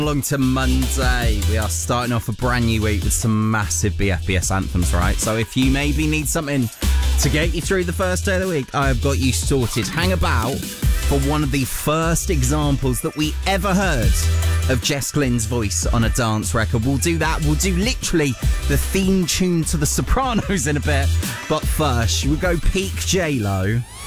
Along to Monday, we are starting off a brand new week with some massive BFBS anthems, right? So if you maybe need something to get you through the first day of the week, I have got you sorted. Hang about for one of the first examples that we ever heard of Jess Glynne's voice on a dance record. We'll do that. We'll do literally the theme tune to The Sopranos in a bit. But first, we'll go peak J-Lo.